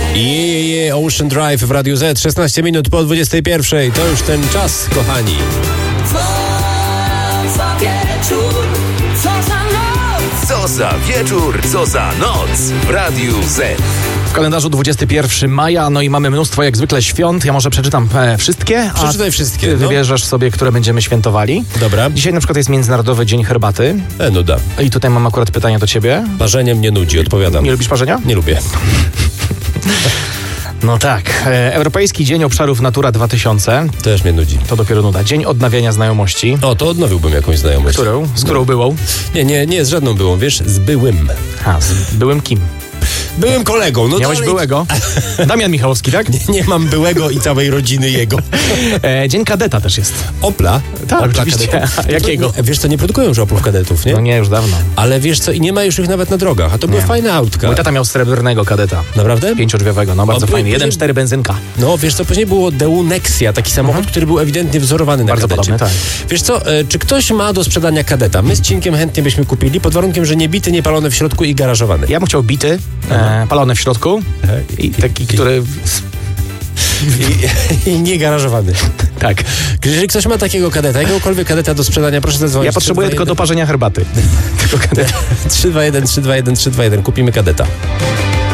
Ocean Drive w Radiu Z, 16 minut po 21. To już ten czas, kochani. Co za wieczór, co za noc. Co za wieczór, co za noc w Radiu Z. W kalendarzu 21 maja, no i mamy mnóstwo jak zwykle świąt. Ja może przeczytam wszystkie, Przeczytaj wszystkie, ty no. wybierzesz sobie, które będziemy świętowali. Dobra. Dzisiaj na przykład jest Międzynarodowy Dzień Herbaty. Nuda. I tutaj mam akurat pytanie do ciebie. Parzenie mnie nudzi, odpowiadam. Nie lubisz parzenia? Nie lubię. No tak. Europejski Dzień Obszarów Natura 2000. Też mnie nudzi. To dopiero nuda. Dzień Odnawiania Znajomości. O, to odnowiłbym jakąś znajomość. Z którą byłą? Nie, z żadną byłą, wiesz, z byłym. Z byłym kim? Byłym kolegą. No Miałeś dalej... byłego? Damian Michałowski, tak? Nie mam byłego i całej rodziny jego. Dzień Kadeta też jest. Opla? Tak, Opla oczywiście. kadetów. Jakiego? Wiesz co, nie produkują już Oplów kadetów, nie? No nie, już dawno. Ale wiesz co, i nie ma już ich nawet na drogach, a to były fajne autka. Mój tata miał srebrnego Kadeta. Naprawdę? 5-drzwiowego, no bardzo O, fajny. później- 1.4 benzynka. No, wiesz co, później było Deu Nexia, taki samochód, który był ewidentnie wzorowany na Bardzo kadecie. podobny, tak. Wiesz co, czy ktoś ma do sprzedania kadeta? My z Cinkiem chętnie byśmy kupili, pod warunkiem, że nie bity, nie palone w środku i garażowany. Ja bym chciał bity, palone w środku i taki, który... I nie garażowany. Tak. Jeżeli ktoś ma takiego kadeta, jakiegokolwiek kadeta do sprzedania, proszę zadzwonić. Ja potrzebuję tylko do parzenia herbaty. Tylko Kadeta. 321, 321, 321. Kupimy kadeta.